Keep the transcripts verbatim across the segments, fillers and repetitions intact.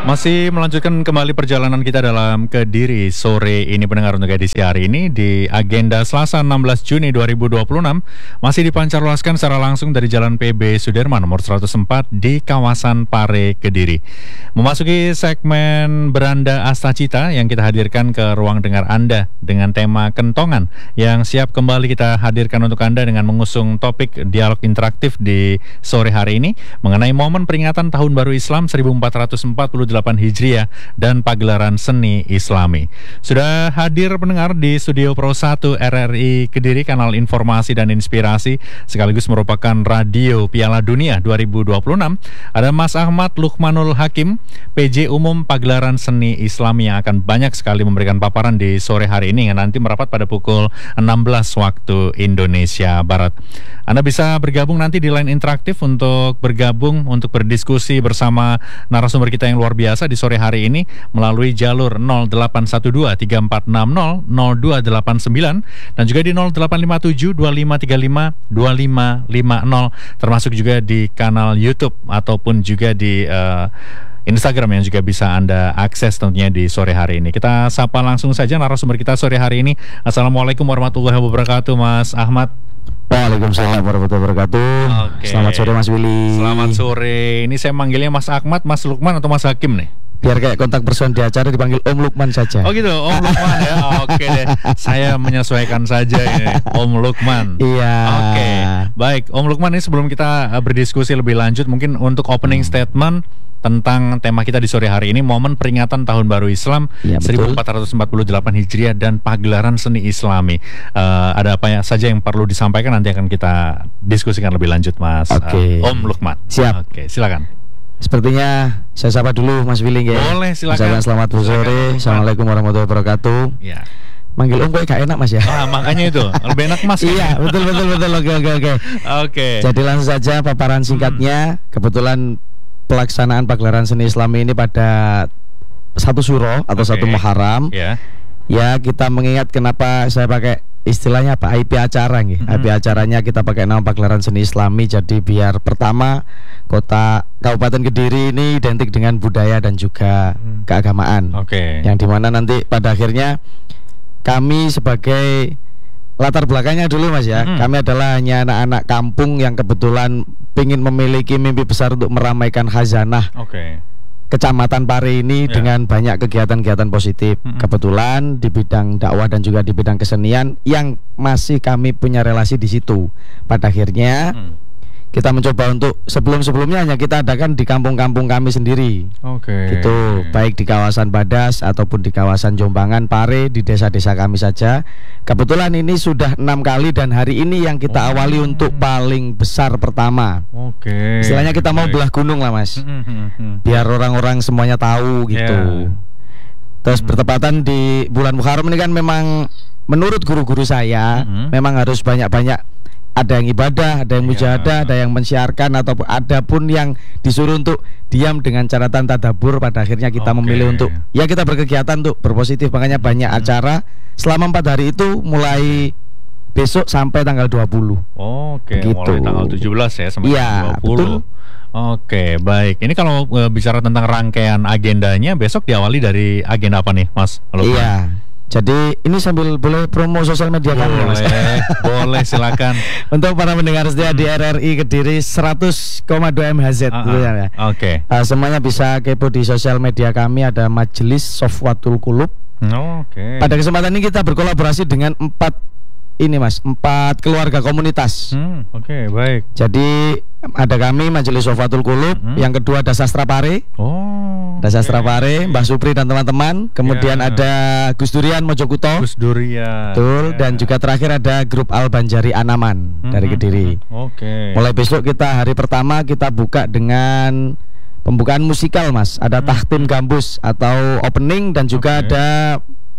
Masih melanjutkan kembali perjalanan kita dalam Kediri sore ini pendengar untuk edisi hari ini di agenda Selasa enam belas Juni dua ribu dua puluh enam masih dipancarluaskan secara langsung dari Jalan P B Sudirman nomor seratus empat di kawasan Pare, Kediri. Memasuki segmen Beranda Astacita yang kita hadirkan ke ruang dengar Anda dengan tema kentongan yang siap kembali kita hadirkan untuk Anda dengan mengusung topik dialog interaktif di sore hari ini mengenai momen peringatan Tahun Baru Islam seribu empat ratus empat puluh delapan Hijriah dan pagelaran seni Islami. Sudah hadir pendengar di Studio Pro satu R R I Kediri, kanal informasi dan inspirasi sekaligus merupakan radio Piala Dunia dua ribu dua puluh enam. Ada Mas Ahmad Lukmanul Hakim, P J Umum Pagelaran Seni Islami yang akan banyak sekali memberikan paparan di sore hari ini yang nanti merapat pada pukul enam belas waktu Indonesia Barat. Anda bisa bergabung nanti di line interaktif untuk bergabung untuk berdiskusi bersama narasumber kita yang luar biasa di sore hari ini melalui jalur nol delapan satu dua tiga empat enam nol nol dua delapan sembilan dan juga di nol delapan lima tujuh dua lima tiga lima dua lima lima nol, termasuk juga di kanal YouTube ataupun juga di uh, Instagram yang juga bisa Anda akses tentunya di sore hari ini. Kita sapa langsung saja narasumber kita sore hari ini. Assalamualaikum warahmatullahi wabarakatuh, Mas Ahmad. Waalaikumsalam warahmatullahi wabarakatuh. Oke. Selamat sore Mas Willy. Selamat sore. Ini saya manggilnya Mas Ahmad, Mas Lukman atau Mas Hakim nih? Biar kayak kontak person di acara dipanggil Om Lukman saja. Oh gitu, Om Lukman ya. Oke deh, saya menyesuaikan saja ini, Om Lukman. Iya. Oke, baik Om Lukman, ini sebelum kita uh, berdiskusi lebih lanjut, mungkin untuk opening hmm. statement tentang tema kita di sore hari ini, momen peringatan Tahun Baru Islam ya, seribu empat ratus empat puluh delapan Hijriah dan pagelaran seni Islami. Uh, ada apa ya saja yang perlu disampaikan, nanti akan kita diskusikan lebih lanjut, Mas. Oke. uh, Om Lukman. Siap. Oke, silakan. Sepertinya saya sapa dulu Mas Willy ya. Boleh, silakan. Selamat sore. Assalamualaikum warahmatullahi wabarakatuh. Ya. Manggil Om kok gak enak Mas ya? Ah, makanya itu lebih enak Mas. Iya, betul betul betul. Oke oke oke. Oke. Jadi langsung saja paparan singkatnya. Hmm. Kebetulan pelaksanaan pagelaran seni Islami ini pada satu Suro atau okay. satu Muharram. Yeah. Ya, kita mengingat kenapa saya pakai istilahnya apa? I P acara nih. Mm-hmm. I P acaranya kita pakai nama pagelaran seni Islami. Jadi biar pertama kota Kabupaten Kediri ini identik dengan budaya dan juga mm. keagamaan. Oke. Okay. Yang dimana nanti pada akhirnya kami sebagai latar belakangnya dulu Mas ya, hmm. kami adalah hanya anak-anak kampung yang kebetulan ingin memiliki mimpi besar untuk meramaikan khazanah okay. Kecamatan Pare ini yeah. dengan banyak kegiatan-kegiatan positif. Hmm. Kebetulan di bidang dakwah dan juga di bidang kesenian yang masih kami punya relasi di situ. Pada akhirnya hmm. kita mencoba untuk sebelum-sebelumnya hanya kita adakan di kampung-kampung kami sendiri. Oke. Okay. Gitu, baik di kawasan Badas ataupun di kawasan Jombangan, Pare, di desa-desa kami saja. Kebetulan ini sudah enam kali dan hari ini yang kita oh. awali untuk paling besar pertama. Oke. Okay. Istilahnya kita mau belah gunung lah Mas. Biar orang-orang semuanya tahu gitu. Yeah. Terus mm-hmm. bertepatan di bulan Muharram ini kan memang menurut guru-guru saya mm-hmm. memang harus banyak-banyak, ada yang ibadah, ada yang mujahadah, yeah. ada yang mensiarkan, ataupun ada pun yang disuruh untuk diam dengan catatan tadabbur. Pada akhirnya kita okay. memilih untuk ya kita berkegiatan untuk berpositif. Makanya banyak hmm. acara selama empat hari itu mulai besok sampai tanggal dua puluh. Oke, okay. gitu. Mulai tanggal tujuh belas ya sampai ya, dua puluh. Betul. Oke, baik. Ini kalau uh, bicara tentang rangkaian agendanya, besok diawali dari agenda apa nih, Mas? Halo, iya. Mas? Jadi ini sambil boleh promo sosial media kami. Boleh, boleh silakan. Untuk para pendengar setia di R R I Kediri seratus koma dua M H Z. uh, uh, ya. Oke. Okay. Uh, semuanya bisa kepo di sosial media kami, ada Majelis Sofwatul Qulub. Oh, Oke. Okay. Pada kesempatan ini kita berkolaborasi dengan empat ini Mas, empat keluarga komunitas. Hmm, Oke, okay, baik. Jadi ada kami Majelis Sofwatul Qulub, hmm. yang kedua ada Sastra Pare. Oh. Ada Sastra Pare, Mbah Supri dan teman-teman. Kemudian yeah. ada Gus Durian Mojokuto. Gus Durian. Betul. Yeah. Dan juga terakhir ada grup Al Banjari Anaman hmm. dari Kediri. Oke. Okay. Mulai besok kita hari pertama kita buka dengan pembukaan musikal Mas. Ada hmm. Tahtim Gambus atau opening dan juga okay. ada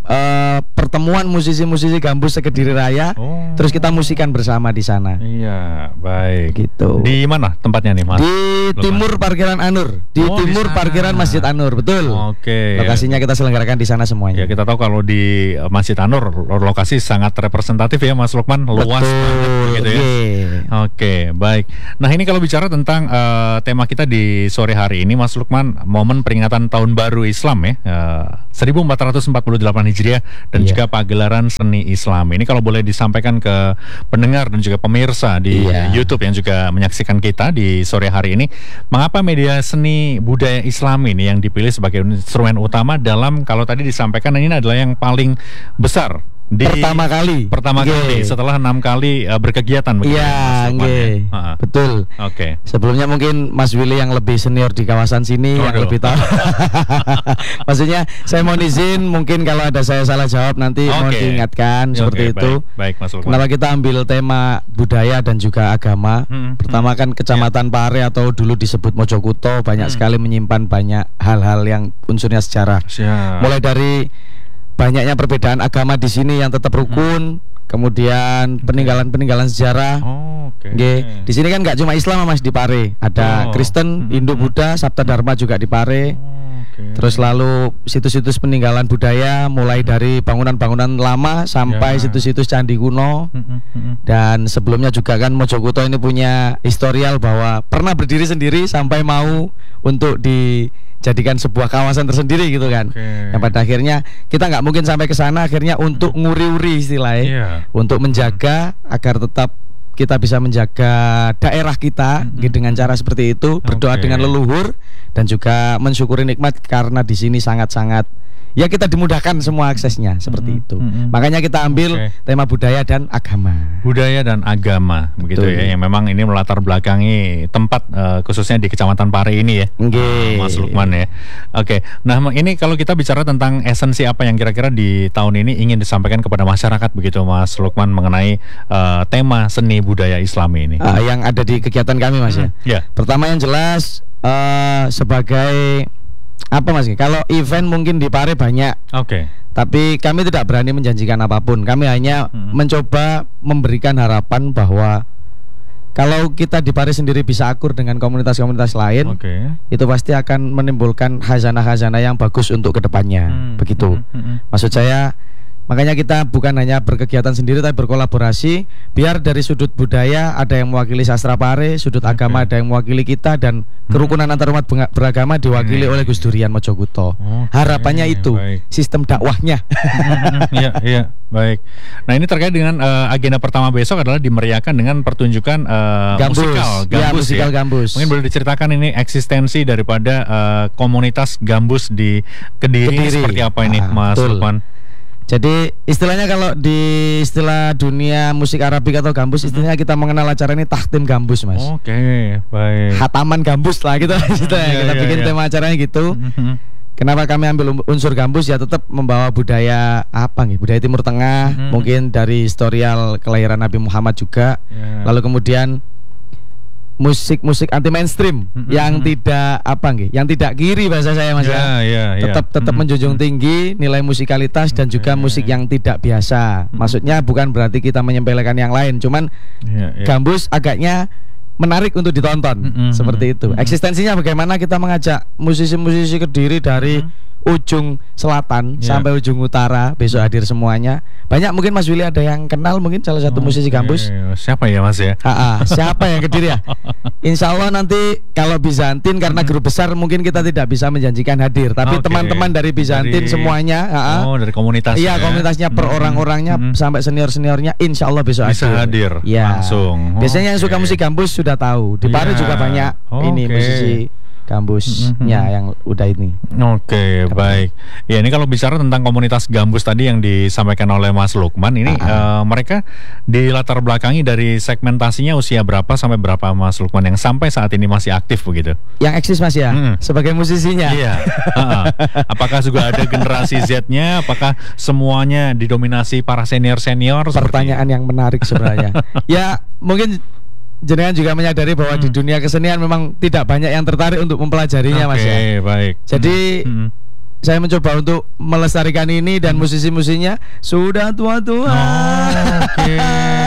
uh, pertemuan musisi-musisi gambus se-Kediri Raya. Oh. Terus kita musikan bersama di sana. Iya, baik. Gitu. Di mana tempatnya nih, Mas? Di Lukas. Timur Parkiran Anur, di oh, timur di Parkiran Masjid Anur, betul. Oke. Lokasinya kita selenggarakan di sana semuanya. Ya, kita tahu kalau di Masjid Anur lokasi sangat representatif ya, Mas Lukman, luas banget gitu ya. Yeah. Oke, baik. Nah, ini kalau bicara tentang uh, tema kita di sore hari ini, Mas Lukman, momen peringatan Tahun Baru Islam ya, uh, seribu empat ratus empat puluh delapan Hijriah dan yeah. juga pagelaran seni Islam. Ini kalau boleh disampaikan ke pendengar dan juga pemirsa di yeah. YouTube yang juga menyaksikan kita di sore hari ini, mengapa media seni budaya Islam ini yang dipilih sebagai instrumen utama dalam, kalau tadi disampaikan ini adalah yang paling besar di pertama kali pertama okay. kali setelah enam kali uh, berkegiatan begitu ya, okay. ya? Betul. Oke. Okay. Sebelumnya mungkin Mas Willy yang lebih senior di kawasan sini oh, yang lebih tahu. Maksudnya saya mohon izin, mungkin kalau ada saya salah jawab nanti okay. mohon diingatkan okay, seperti okay, itu. Baik, baik Mas Lukman. Kenapa kita ambil tema budaya dan juga agama? Hmm, Pertama kan Kecamatan yeah. Pare atau dulu disebut Mojokuto banyak hmm. sekali menyimpan banyak hal-hal yang unsurnya sejarah. Siap. Mulai dari banyaknya perbedaan agama di sini yang tetap rukun, hmm. kemudian peninggalan-peninggalan sejarah. Oh, oke. Okay. Di sini kan nggak cuma Islam Mas di Pare, ada oh. Kristen, hmm. Hindu, Buddha, Sabta Dharma juga di Pare. Oh, okay. Terus lalu situs-situs peninggalan budaya, mulai dari bangunan-bangunan lama sampai yeah. situs-situs candi kuno. Hmm. Hmm. Dan sebelumnya juga kan Mojokuto ini punya historial bahwa pernah berdiri sendiri sampai mau untuk di jadikan sebuah kawasan tersendiri gitu kan. Okay. Yang pada akhirnya kita nggak mungkin sampai ke sana, akhirnya untuk nguri-uri istilahnya, yeah. untuk menjaga agar tetap kita bisa menjaga daerah kita mm-hmm. dengan cara seperti itu, berdoa okay. dengan leluhur dan juga mensyukuri nikmat karena di sini sangat-sangat ya kita dimudahkan semua aksesnya seperti mm-hmm. itu. Mm-hmm. Makanya kita ambil okay. tema budaya dan agama. Budaya dan agama begitu Betul. ya, yang memang ini melatar belakangi tempat uh, khususnya di Kecamatan Pare ini ya. Okay. Mas Lukman ya. Oke. Okay. Nah, ini kalau kita bicara tentang esensi apa yang kira-kira di tahun ini ingin disampaikan kepada masyarakat begitu Mas Lukman mengenai uh, tema seni budaya Islam ini. Uh, yang ada di kegiatan kami Mas hmm. ya. Yeah. Pertama yang jelas uh, sebagai apa Mas? Kalau event mungkin di Pare banyak. Oke. Okay. Tapi kami tidak berani menjanjikan apapun. Kami hanya hmm. mencoba memberikan harapan bahwa kalau kita di Pare sendiri bisa akur dengan komunitas-komunitas lain, okay. itu pasti akan menimbulkan khazanah-khazanah yang bagus untuk kedepannya. Hmm. Begitu. Hmm. Hmm. Maksud saya, makanya kita bukan hanya berkegiatan sendiri tapi berkolaborasi, biar dari sudut budaya ada yang mewakili sastra Pare, sudut okay. agama ada yang mewakili kita, dan kerukunan hmm. antar umat beragama diwakili hmm. oleh Gus Durian Mojokuto. Okay. Harapannya itu, baik. Sistem dakwahnya. Iya, iya, baik. Nah, ini terkait dengan uh, agenda pertama besok adalah dimeriahkan dengan pertunjukan uh, gambus. musikal Gambus ya, musikal ya. Gambus. Mungkin boleh diceritakan ini eksistensi daripada uh, komunitas gambus di Kediri, Kediri. seperti apa ini, ah, Mas Lukman? Jadi istilahnya kalau di istilah dunia musik Arabik atau gambus, istilahnya kita mengenal acara ini tahtim gambus Mas. Oke, okay, baik. Hataman gambus lah gitu, kita yeah, bikin yeah, tema yeah. acaranya gitu. Mm-hmm. Kenapa kami ambil unsur gambus? Ya tetap membawa budaya apa nih? Budaya Timur Tengah, mm-hmm. mungkin dari historial kelahiran Nabi Muhammad juga. Yeah. Lalu kemudian musik-musik anti mainstream mm-hmm. yang tidak apa nggih, yang tidak kiri bahasa saya Mas yeah, ya. Yeah, tetap yeah. tetap mm-hmm. menjunjung tinggi nilai musikalitas dan juga yeah. musik yang tidak biasa. Mm-hmm. Maksudnya bukan berarti kita menyempelekan yang lain, cuman yeah, yeah. gambus agaknya menarik untuk ditonton mm-hmm. seperti itu. Mm-hmm. Eksistensinya bagaimana kita mengajak musisi-musisi Kediri dari mm-hmm. ujung selatan yeah. sampai ujung utara besok hadir semuanya. Banyak mungkin Mas Willy ada yang kenal mungkin salah satu oh, musisi gambus. Okay. Siapa ya Mas ya? Ha-ha, siapa yang Kediri ya? Insya Allah nanti kalau Bizantin karena grup besar mungkin kita tidak bisa menjanjikan hadir. Tapi okay. teman-teman dari Bizantin dari, semuanya ha-ha. Oh, dari komunitas. Iya, ya? komunitasnya per hmm. orang-orangnya hmm. sampai senior-seniornya insya Allah besok bisa hadir. hadir. Ya. Langsung. Biasanya okay. yang suka musik gambus sudah tahu. Di Pare yeah. juga banyak oh, ini okay. musisi gambusnya mm-hmm. yang udah ini. Oke, okay, baik. Ya, ini kalau bicara tentang komunitas gambus tadi yang disampaikan oleh Mas Lukman, ini uh, mereka di latar belakangi dari segmentasinya usia berapa sampai berapa Mas Lukman yang sampai saat ini masih aktif begitu? Yang eksis Mas ya, hmm. sebagai musisinya. Iya. uh-uh. Apakah juga ada generasi Z-nya? Apakah semuanya didominasi para senior-senior? Pertanyaan seperti... yang menarik sebenarnya. Ya, mungkin jenengan juga menyadari bahwa hmm. di dunia kesenian memang tidak banyak yang tertarik untuk mempelajarinya okay, Mas ya. baik. Jadi hmm. saya mencoba untuk melestarikan ini dan musisi-musinya sudah tua-tua. Oh, oke.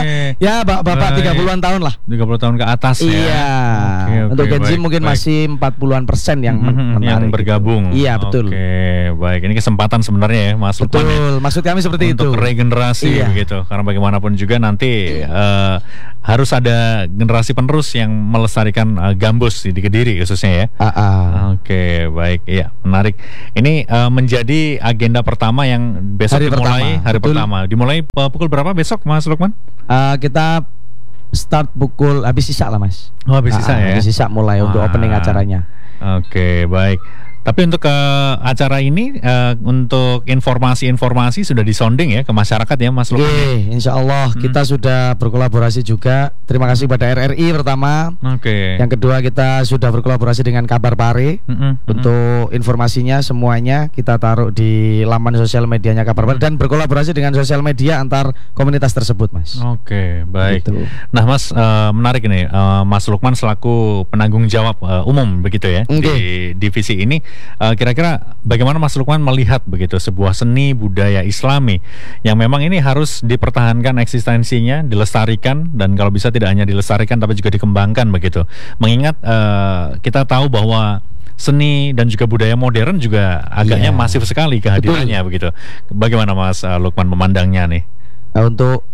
Ya, bapak tiga puluhan tahun lah. tiga puluh tahun ke atas ya. Iya. Oke, oke, untuk Gen Z baik, mungkin baik. masih empat puluhan persen yang Mm-hmm, menarik yang gitu. bergabung. Iya, betul. Oke, baik. Ini kesempatan sebenarnya ya, Mas Lukman. Betul. Ya, Maksud kami seperti untuk itu. regenerasi Iya. begitu. Karena bagaimanapun juga nanti eh, harus ada generasi penerus yang melestarikan eh, gambus di Kediri khususnya ya. Ah, ah. Oke, baik. Iya, menarik. Ini eh, menjadi agenda pertama yang besok Hari dimulai pertama, hari betul. pertama. Dimulai eh, pukul berapa besok, Mas Lukman? Ah, kita start pukul habis sisa lah, Mas. Oh, habis Ah, sisa ah, ya. Habis sisa mulai untuk Wah. opening acaranya. Oke, baik. Tapi untuk ke acara ini eh, untuk informasi-informasi sudah disonding ya ke masyarakat ya, Mas Lukman. Oke, insya Allah Hmm. kita sudah berkolaborasi juga. Terima kasih pada R R I pertama. Oke. Yang kedua kita sudah berkolaborasi dengan Kabar Pare. Mm-mm, mm-mm. Untuk informasinya semuanya kita taruh di laman sosial medianya Kabar Pare dan berkolaborasi dengan sosial media antar komunitas tersebut, Mas. Oke, baik. Gitu. Nah, Mas, eh, menarik ini, eh, Mas Lukman selaku penanggung jawab eh, umum begitu ya Oke. di divisi ini. Eh, kira-kira bagaimana Mas Lukman melihat begitu sebuah seni budaya Islami yang memang ini harus dipertahankan eksistensinya, dilestarikan, dan kalau bisa tidak hanya dilestarikan tapi juga dikembangkan begitu. Mengingat eh, kita tahu bahwa seni dan juga budaya modern juga agaknya Iya. masif sekali kehadirannya begitu. Bagaimana Mas eh, Lukman memandangnya nih? Nah, untuk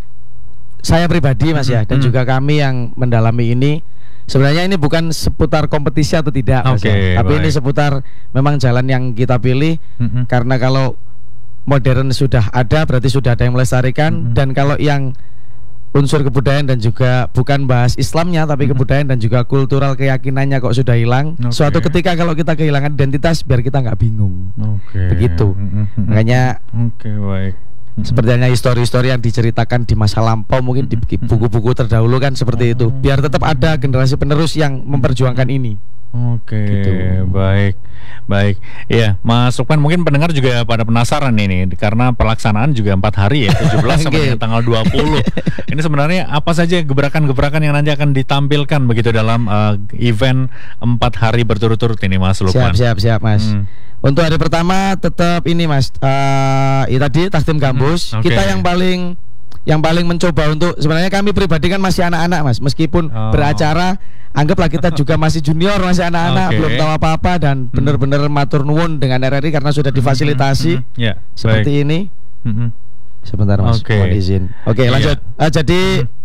saya pribadi, Mas, ya, dan Hmm. juga kami yang mendalami ini, sebenarnya ini bukan seputar kompetisi atau tidak, Mas, Oke, ya. Tapi baik. ini seputar memang jalan yang kita pilih. Mm-mm. Karena kalau modern sudah ada berarti sudah ada yang melestarikan. Mm-hmm. Dan kalau yang unsur kebudayaan dan juga bukan bahas Islamnya tapi Mm-hmm. kebudayaan dan juga kultural keyakinannya kok sudah hilang. Oke. Suatu ketika kalau kita kehilangan identitas biar kita nggak bingung. Oke. Begitu. Mm-mm. Makanya Oke, baik. Mm-mm. seperti hanya histori-histori yang diceritakan di masa lampau mungkin di buku-buku terdahulu kan seperti itu. Biar tetap ada generasi penerus yang memperjuangkan ini. Oke, Gitu. baik, baik. Iya, Mas Lukman, mungkin pendengar juga pada penasaran ini karena pelaksanaan juga empat hari ya, tujuh belas sampai Oke. dengan tanggal dua puluh. Ini sebenarnya apa saja gebrakan-gebrakan yang nanti akan ditampilkan begitu dalam eh, event empat hari berturut-turut ini, Mas Lukman? Siap, siap, siap, Mas. Hmm. Untuk hari pertama tetap ini, Mas. Eh, ya tadi Takdim Gambus. Hmm, oke. Kita yang paling yang paling mencoba untuk sebenarnya kami pribadi kan masih anak-anak, Mas. Meskipun Oh. beracara, anggaplah kita juga masih junior, masih anak-anak, Oke. belum tahu apa-apa dan benar-benar matur nuwun dengan R R I karena sudah difasilitasi Hmm, ya, seperti baik. ini. Mm-mm. Sebentar, Mas. Oke. Mohon izin. Oke, Iya. lanjut. Eh, jadi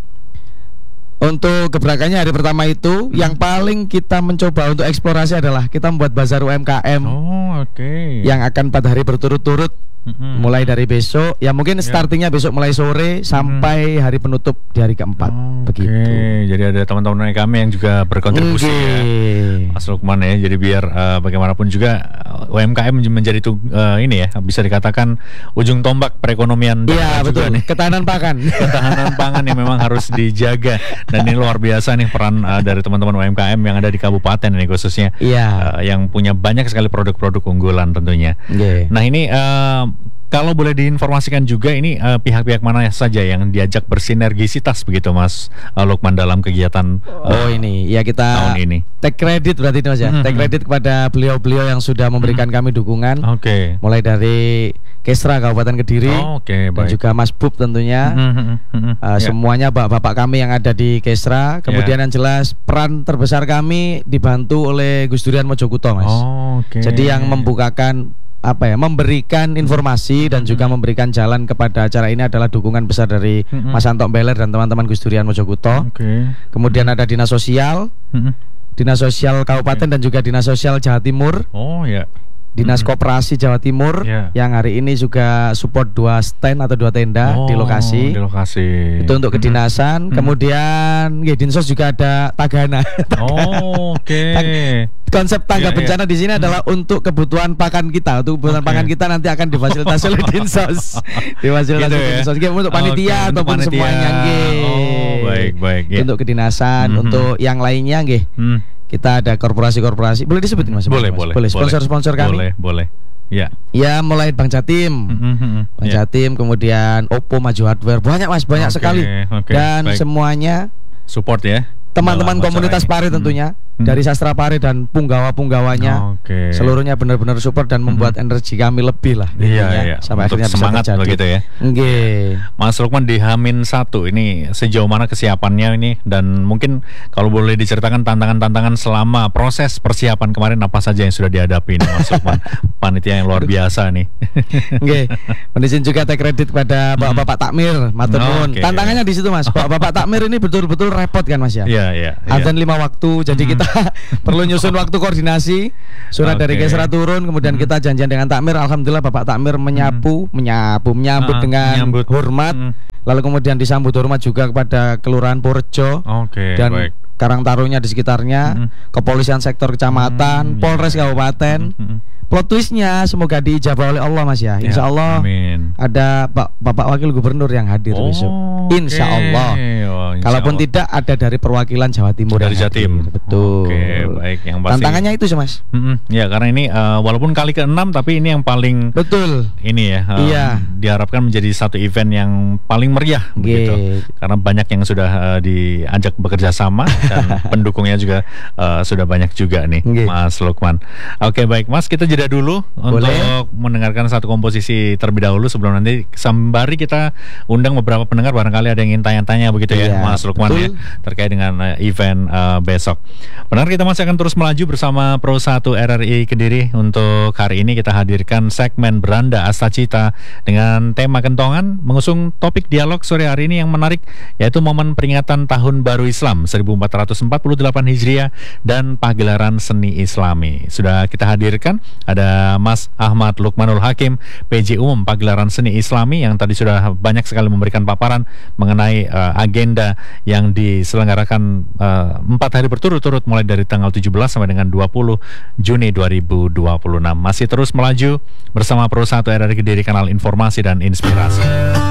untuk gebrakannya hari pertama itu yang paling kita mencoba untuk eksplorasi adalah kita membuat bazar U M K M Oh, oke. yang akan empat hari berturut-turut. Mm-mm. Mulai dari besok, ya mungkin Ya. startingnya besok mulai sore sampai hari penutup di hari keempat, Oh, begitu. Oke, jadi ada teman-teman kami yang juga berkontribusi ya. Oke. Mas Lukman ya, jadi biar eh, bagaimanapun juga eh, U M K M menjadi tuh eh, ini ya, bisa dikatakan ujung tombak perekonomian daerah Iya, juga betul. nih. Ketahanan pakan. Ketahanan pangan yang memang harus dijaga, dan ini luar biasa nih peran eh, dari teman-teman U M K M yang ada di kabupaten ini khususnya, Iya. eh, yang punya banyak sekali produk-produk unggulan tentunya. Oke. Nah ini eh, kalau boleh diinformasikan juga ini eh, pihak-pihak mana saja yang diajak bersinergisitas begitu, Mas eh, Lukman, dalam kegiatan eh, Oh ini, ya kita tahun ini. take credit berarti ini, Mas, ya. Mhm. Take credit kepada beliau-beliau yang sudah memberikan kami dukungan. Oke. Mulai dari Kesra Kabupaten Kediri Oh, oke, dan baik. juga Mas Bub tentunya. Mhm, mhm, Uh, ya. Semuanya bapak-bapak kami yang ada di Kesra. Kemudian yang jelas peran terbesar kami dibantu oleh Gus Durian Mojokuto, Mas. Oh, oke. Jadi yang membukakan apa ya, memberikan informasi dan juga memberikan jalan kepada acara ini adalah dukungan besar dari Mhm. Mas Antok Beler dan teman-teman Gus Durian Mojokuto. Oke. Kemudian ada Dinas Sosial, Mhm. Dinas Sosial Kabupaten dan juga Dinas Sosial Jawa Timur, Oh ya. Dinas Mhm. Koperasi Jawa Timur Ya. yang hari ini juga support dua stand atau dua tenda Oh, di lokasi. Di lokasi. Itu untuk Mhm. kedinasan. Mhm. Kemudian ya, Dinsos juga ada Tagana. Oh, oke. Konsep tangga Iya, iya. bencana di sini adalah untuk kebutuhan pakan kita. Untuk kebutuhan Oke. pakan kita nanti akan difasilitasi oleh Dinsos. Difasilitasi Gitu oleh ya? Dinsos. Oke, untuk panitia Oke, untuk ataupun panitia. semuanya nggih. Oh, baik, baik, ya. Untuk kedinasan, Mhm. untuk yang lainnya nggih. Hmm. Kita ada korporasi-korporasi. Boleh disebutin, Mas? Boleh, Mas? boleh. Boleh sponsor-sponsor kami. Boleh, boleh. Ya. Ya, mulai Bang Jatim. Mhm, mhm. Bang Ya. Jatim, kemudian Oppo Maju Hardware. Banyak, Mas, banyak Oke, sekali. oke, Dan baik. semuanya Support ya. teman-teman komunitas Pare tentunya, hmm. dari Sastra Pare dan punggawa-punggawanya, okay. seluruhnya benar-benar support dan membuat hmm. energi kami lebih lah. Iya, iya. Sampai untuk akhirnya semangat bisa begitu ya. Okay. Mas Lukman di Hamin satu ini sejauh mana kesiapannya ini, dan mungkin kalau boleh diceritakan tantangan-tantangan selama proses persiapan kemarin apa saja yang sudah dihadapi nih Mas Lukman, panitia yang luar biasa nih. Oke, mendizin juga take kredit kepada Bapak-bapak takmir, matur nuwun. Okay. Tantangannya di situ Mas. Bapak-bapak takmir ini betul-betul repot kan Mas ya. Iya, iya. Adzan lima waktu, jadi kita perlu nyusun waktu koordinasi. Surat okay. dari Kesra turun, kemudian hmm. kita janjian dengan takmir. Alhamdulillah Bapak takmir menyapu, hmm. menyapu, menyambut uh, dengan menyambut. hormat. Hmm. Lalu kemudian disambut hormat juga kepada Kelurahan Purworejo okay, dan baik. Karang Taruna di sekitarnya, hmm. kepolisian sektor kecamatan, hmm, Polres ya. kabupaten. Hmm. Plot twistnya semoga diijabah oleh Allah Mas ya. Insya Allah ya, ada Pak Bapak Wakil Gubernur yang hadir oh, besok. Insya okay. Allah. Oh, insya Kalaupun Allah. tidak ada dari perwakilan Jawa Timur. Dari Jatim. Betul. Oke, okay, baik. Yang pasti. Tantangannya itu sih Mas. Mm-mm. Ya karena ini uh, walaupun kali keenam tapi ini yang paling betul. Ini ya. Um, iya. Diharapkan menjadi satu event yang paling meriah begitu. Karena banyak yang sudah uh, diajak bekerja sama dan pendukungnya juga uh, sudah banyak juga nih, Gye. Mas Lukman. Oke, okay, baik Mas, kita jeda dulu. Boleh. Untuk mendengarkan satu komposisi terlebih dahulu sebelum nanti sembari kita undang beberapa pendengar, barangkali ada yang ingin tanya-tanya begitu ya, ya Mas Lukman ya, terkait dengan uh, event uh, besok. Benar, kita masih akan terus melaju bersama Pro satu R R I Kediri. Untuk hari ini kita hadirkan segmen Beranda Astacita dengan tema kentongan, mengusung topik dialog sore hari ini yang menarik, yaitu momen peringatan Tahun Baru Islam seribu empat ratus empat puluh delapan Hijriah dan pagelaran seni Islami. Sudah kita hadirkan ada Mas Ahmad Lukmanul Hakim, P J Umum Pagelaran Seni Islami, yang tadi sudah banyak sekali memberikan paparan mengenai uh, agenda yang diselenggarakan uh, empat hari berturut-turut mulai dari tanggal tujuh belas sampai dengan dua puluh Juni dua ribu dua puluh enam. Masih terus melaju bersama Pro satu R R I Kediri, kanal informasi dan inspirasi.